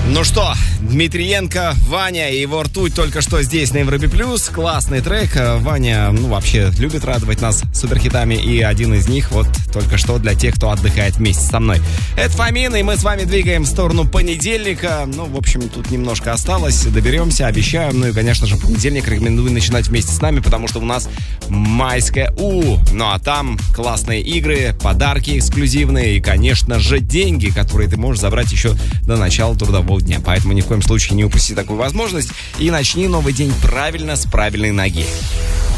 Ну что, Дмитриенко, Ваня и его ртуть только что здесь на Европе Плюс. Классный трек. Ваня, вообще любит радовать нас суперхитами. И один из них вот только что для тех, кто отдыхает вместе со мной. Это Фомин, и мы с вами двигаем в сторону понедельника. В общем, тут немножко осталось. Доберемся, обещаем. И, конечно же, понедельник рекомендую начинать вместе с нами, потому что у нас майское а там классные игры, подарки эксклюзивные и, конечно же, деньги, которые ты можешь забрать еще до начала трудового дня. Поэтому ни в коем случае не упусти такую возможность и начни новый день правильно, с правильной ноги.